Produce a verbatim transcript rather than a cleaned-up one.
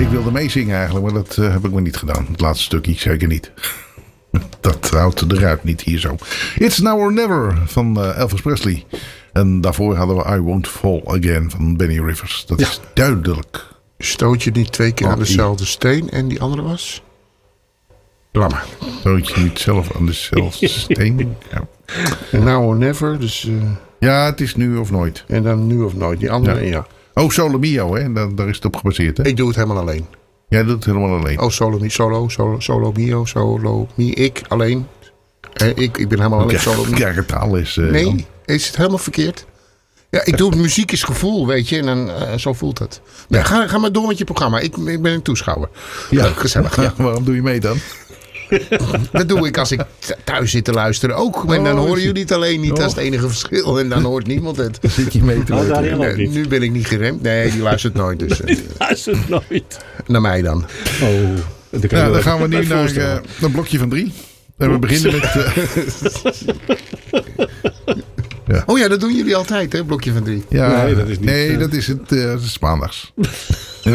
Ik wilde meezingen eigenlijk, maar dat uh, heb ik maar niet gedaan. Het laatste stukje zeker niet. Dat houdt eruit niet hier zo. It's Now or Never van uh, Elvis Presley. En daarvoor hadden we I Won't Fall Again van Benny Rivers. Dat ja. is duidelijk. Stoot je niet twee keer oh, aan dezelfde steen en die andere was? Lammer. Stoot je niet zelf aan dezelfde steen? Ja. Now or Never, dus... Uh... Ja, het is nu of nooit. En dan nu of nooit. Die andere, ja. ja. Oh, Solo Mio, hè? Daar, daar is het op gebaseerd, hè? Ik doe het helemaal alleen. Jij doet het helemaal alleen. Oh, Solo, solo, solo, solo Mio, Solo Mi, ik alleen. Eh, ik, ik ben helemaal alleen. Solo Mi. Kijk, het taal is... Uh, nee, dan... is het helemaal verkeerd? Ja, ik doe muziek is gevoel, weet je. En dan, uh, zo voelt het. Ja. Ja, ga, ga maar door met je programma. Ik, ik ben een toeschouwer. Ja, Leuk, gezellig. Ja. Waarom doe je mee dan? Dat doe ik als ik thuis zit te luisteren ook. En dan horen jullie het alleen niet. Oh. Dat is het enige verschil. En dan hoort niemand het. Zit je mee te luisteren? Oh, nee, nu ben ik niet geremd. Nee, die luistert nooit. Dus, die luistert nooit. Naar mij dan. Oh, dan, ja, dan gaan we nu naar uh, een blokje van drie. En we beginnen met... Uh... ja. Oh ja, dat doen jullie altijd, hè? Blokje van drie. Ja, nee, dat is, niet, nee, uh... dat is het. Uh, dat is maandags.